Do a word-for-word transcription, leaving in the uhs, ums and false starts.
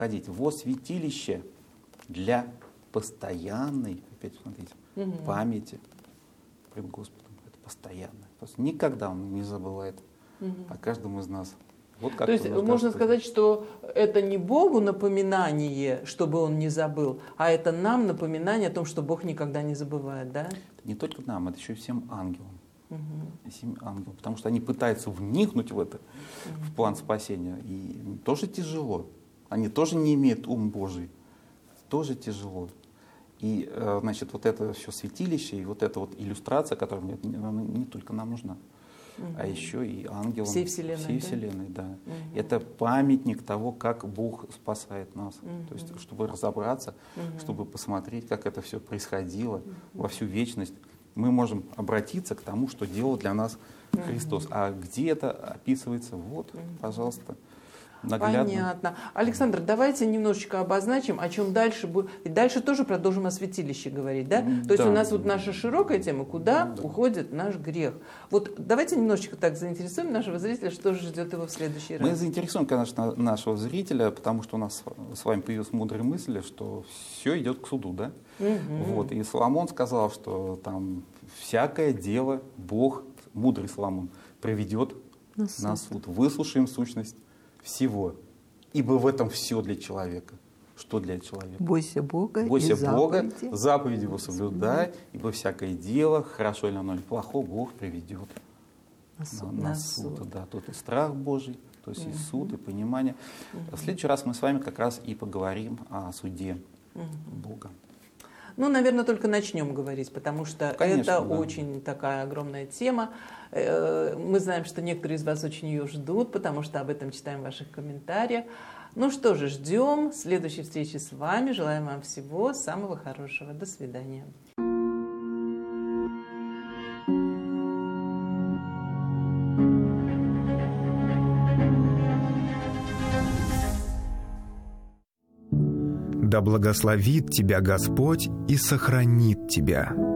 ходить во святилище для постоянной, опять смотрите, угу. памяти пред Господом. Это постоянно. То есть никогда Он не забывает угу. о каждом из нас. Вот как То есть можно сказать, что это не Богу напоминание, чтобы Он не забыл, а это нам напоминание о том, что Бог никогда не забывает, да? Это не только нам, это еще и всем ангелам. Угу. Всем ангелам, потому что они пытаются вникнуть в это, угу. в план спасения. И тоже тяжело. Они тоже не имеют ум Божий. Тоже тяжело. И, значит, вот это все святилище, и вот эта вот иллюстрация, которая мне, не только нам нужна, угу. а еще и ангелам всей Вселенной. Всей да? Вселенной, да. Угу. Это памятник того, как Бог спасает нас. Угу. То есть, чтобы разобраться, угу. чтобы посмотреть, как это все происходило угу. во всю вечность, мы можем обратиться к тому, что делал для нас угу. Христос. А где это описывается? Вот, угу. пожалуйста. Наглядно. Понятно. Александр, давайте немножечко обозначим, о чем дальше будет. И дальше тоже продолжим о святилище говорить, да? То да. есть у нас вот наша широкая тема, куда да. уходит наш грех. Вот давайте немножечко так заинтересуем нашего зрителя, что же ждет его в следующий раз. Мы заинтересуем, конечно, нашего зрителя, потому что у нас с вами появилась мудрая мысль, что все идет к суду, да? Угу. Вот. И Соломон сказал, что там всякое дело Бог, мудрый Соломон, проведет на суд. на суд. Выслушаем сущность всего. Ибо в этом все для человека. Что для человека? Бойся Бога. Бойся и Бога, заповеди. заповеди Его соблюдай, ибо всякое дело, хорошо или оно или плохо, Бог приведет на суд. На, на суд. суд. Да, тут и страх Божий, то есть угу. и суд, и понимание. Угу. В следующий раз мы с вами как раз и поговорим о суде угу. Бога. Ну, наверное, только начнем говорить, потому что Конечно, это да. очень такая огромная тема. Мы знаем, что некоторые из вас очень ее ждут, потому что об этом читаем в ваших комментариях. Ну что же, ждем следующей встречи с вами. Желаем вам всего самого хорошего. До свидания. Да благословит тебя Господь и сохранит тебя.